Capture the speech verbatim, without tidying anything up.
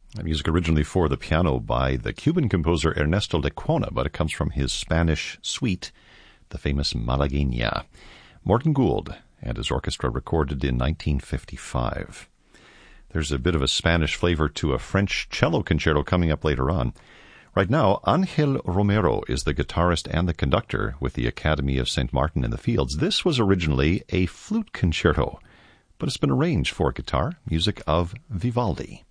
Music originally for the piano by the Cuban composer Ernesto Lecuona, but it comes from his Spanish suite, the famous Malagueña. Morton Gould and his orchestra, recorded in nineteen fifty-five. There's a bit of a Spanish flavor to a French cello concerto coming up later on. Right now, Angel Romero is the guitarist and the conductor with the Academy of Saint Martin in the Fields. This was originally a flute concerto, but it's been arranged for guitar, music of Vivaldi.